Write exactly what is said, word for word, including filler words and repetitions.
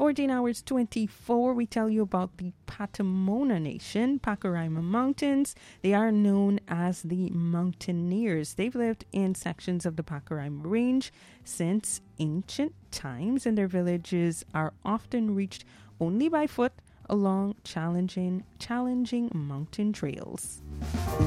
fourteen hours twenty-four, we tell you about the Patamona Nation, Pacaraima Mountains. They are known as the Mountaineers. They've lived in sections of the Pacaraima Range since ancient times, and their villages are often reached only by foot along challenging, challenging mountain trails.